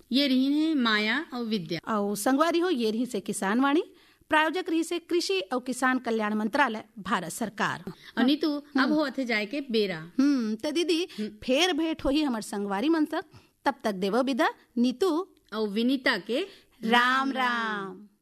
ये रही है माया और विद्या और संगवारी हो ये रही से किसान वाणी, प्रायोजक रही से कृषि और किसान कल्याण मंत्रालय भारत सरकार। और नीतू अब होते जाए के बेरा तो दीदी फेर भेंट होही हमर संगवारी मन तक, तब तक देवो विदा नीतू और विनीता के राम राम।